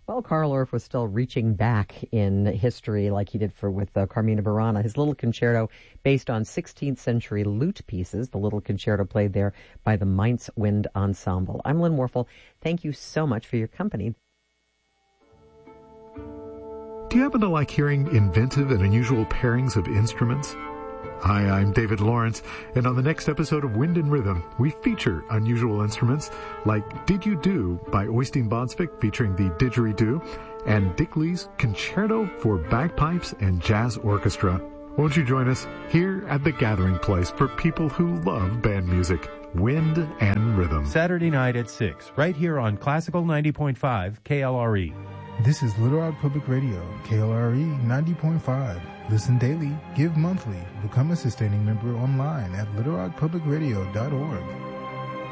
Well, Carl Orff was still reaching back in history like he did with Carmina Burana. His little concerto based on 16th century lute pieces, the little concerto played there by the Mainz Wind Ensemble. I'm Lynn Warfel. Thank you so much for your company. Do you happen to like hearing inventive and unusual pairings of instruments? Hi, I'm David Lawrence, and on the next episode of Wind and Rhythm, we feature unusual instruments like Did You Do by Oystein Båtsvik featuring the didgeridoo, and Dick Lee's Concerto for Bagpipes and Jazz Orchestra. Won't you join us here at the Gathering Place for people who love band music, Wind and Rhythm. Saturday night at 6, right here on Classical 90.5 KLRE. This is Little Rock Public Radio, KLRE 90.5. Listen daily, give monthly, become a sustaining member online at littlerockpublicradio.org.